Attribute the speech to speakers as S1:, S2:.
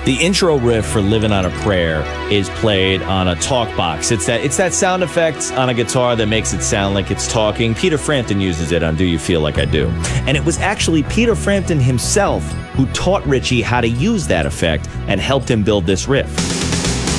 S1: The intro riff for Living on a Prayer is played on a talk box. It's that sound effect on a guitar that makes it sound like it's talking. Peter Frampton uses it on Do You Feel Like I Do. And it was actually Peter Frampton himself who taught Ritchie how to use that effect and helped him build this riff.